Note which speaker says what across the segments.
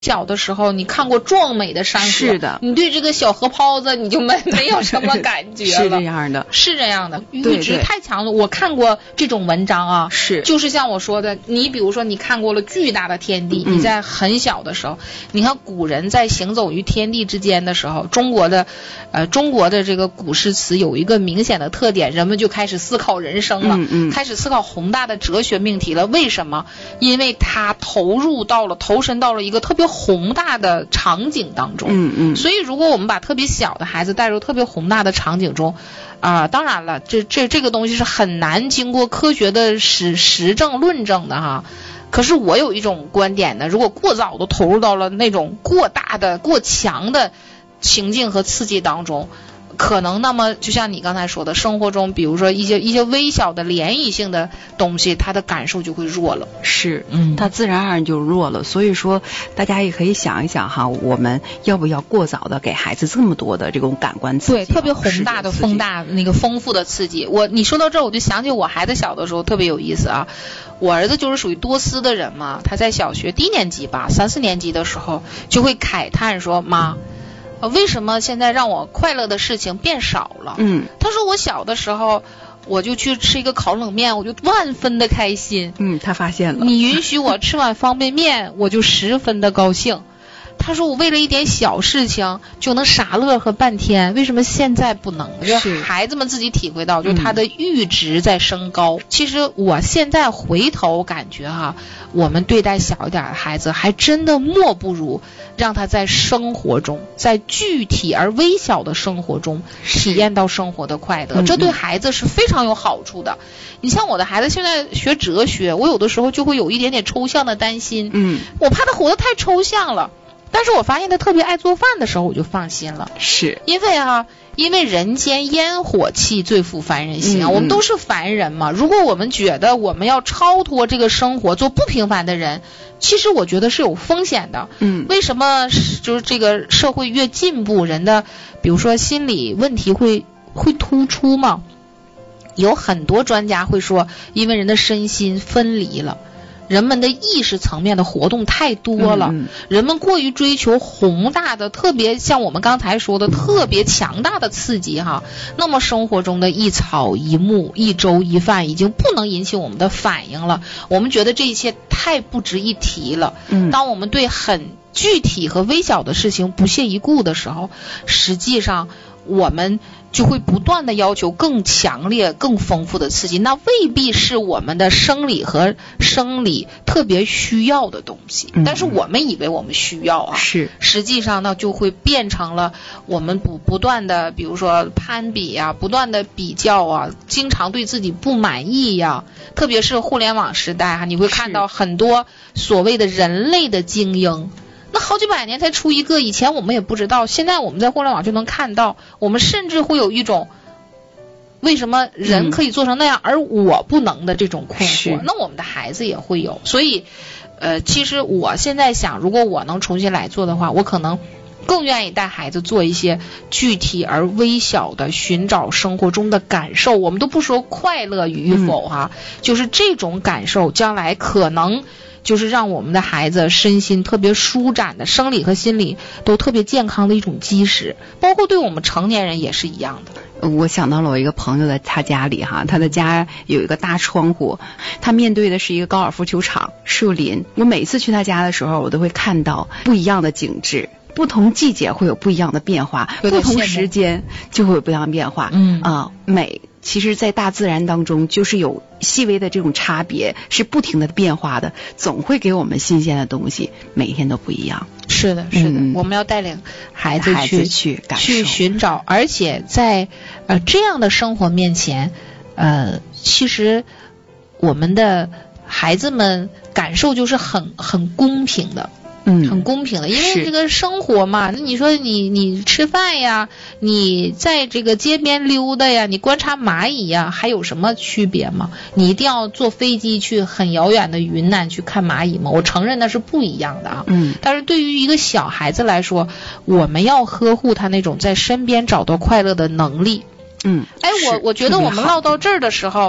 Speaker 1: 小的时候你看过壮美的山河，
Speaker 2: 是的，
Speaker 1: 你对这个小河泡子你就没有什么感觉了。
Speaker 2: 是这样的，
Speaker 1: 是这样的，阈值太强了。我看过这种文章啊，
Speaker 2: 是
Speaker 1: 就是像我说的，你比如说你看过了巨大的天地，你在很小的时候，你看古人在行走于天地之间的时候，中国的这个古诗词有一个明显的特点，人们就开始思考人生了，开始思考宏大的哲学命题了。为什么？因为他投身到了一个特别宏大的场景当中。所以如果我们把特别小的孩子带入特别宏大的场景中，当然了，这个东西是很难经过科学的实证论证的哈。可是我有一种观点呢，如果过早的投入到了那种过大的过强的情境和刺激当中，可能那么就像你刚才说的，生活中比如说一些微小的涟漪性的东西，他的感受就会弱了。
Speaker 2: 是，他自然而然就弱了。所以说大家也可以想一想哈，我们要不要过早的给孩子这么多的这种感官刺激？
Speaker 1: 对，特别宏大的那个丰富的刺激。你说到这儿，我就想起我孩子小的时候特别有意思啊。我儿子就是属于多思的人嘛，他在小学低年级吧，3、4年级的时候就会慨叹说，妈，为什么现在让我快乐的事情变少了？他说我小的时候我就去吃一个烤冷面，我就万分的开心。
Speaker 2: 他发现了。
Speaker 1: 你允许我吃碗方便面，我就十分的高兴。他说我为了一点小事情就能傻乐呵半天，为什么现在不能？就是孩子们自己体会到，就是他的阈值在升高。其实我现在回头感觉哈，我们对待小一点的孩子还真的莫不如让他在生活中，在具体而微小的生活中体验到生活的快乐，这对孩子是非常有好处的。你像我的孩子现在学哲学，我有的时候就会有一点点抽象的担心，我怕他活得太抽象了。但是我发现他特别爱做饭的时候，我就放心了。
Speaker 2: 是
Speaker 1: 因为人间烟火气最抚凡人心啊，我们都是凡人嘛。如果我们觉得我们要超脱这个生活，做不平凡的人，其实我觉得是有风险的。为什么就是这个社会越进步，人的比如说心理问题会突出嘛？有很多专家会说，因为人的身心分离了。人们的意识层面的活动太多了，人们过于追求宏大的，特别像我们刚才说的特别强大的刺激哈，那么生活中的一草一木一粥一饭已经不能引起我们的反应了，我们觉得这一切太不值一提了。当我们对很具体和微小的事情不屑一顾的时候，实际上我们就会不断的要求更强烈更丰富的刺激，那未必是我们的生理和生理特别需要的东西，但是我们以为我们需要啊，实际上呢就会变成了我们不断的比如说攀比啊，不断的比较啊，经常对自己不满意呀，特别是互联网时代啊，你会看到很多所谓的人类的精英，那好几百年才出一个，以前我们也不知道，现在我们在互联网就能看到，我们甚至会有一种为什么人可以做成那样而我不能的这种困惑，那我们的孩子也会有。所以其实我现在想，如果我能重新来做的话，我可能更愿意带孩子做一些具体而微小的寻找生活中的感受，我们都不说快乐与否哈，就是这种感受将来可能就是让我们的孩子身心特别舒展的，生理和心理都特别健康的一种基石，包括对我们成年人也是一样的。
Speaker 2: 我想到了我一个朋友在他家里哈，他的家有一个大窗户，他面对的是一个高尔夫球场树林，我每次去他家的时候，我都会看到不一样的景致，不同季节会有不一样的变化，不同时间就会有不一样的变化。美其实在大自然当中就是有细微的这种差别，是不停的变化的，总会给我们新鲜的东西，每一天都不一样。
Speaker 1: 是的我们要带领孩子
Speaker 2: 去感受
Speaker 1: 去寻找，而且在这样的生活面前其实我们的孩子们感受就是很公平的，很公平的，因为这个生活嘛，那你说你吃饭呀，你在这个街边溜达呀，你观察蚂蚁呀，还有什么区别吗？你一定要坐飞机去很遥远的云南去看蚂蚁吗？我承认那是不一样的啊。但是对于一个小孩子来说，我们要呵护他那种在身边找到快乐的能力。我觉得我们唠到这儿的时候，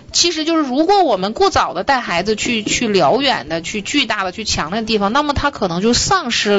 Speaker 1: 其实就是如果我们过早的带孩子去辽远的、去巨大的、去强的地方，那么他可能就丧失了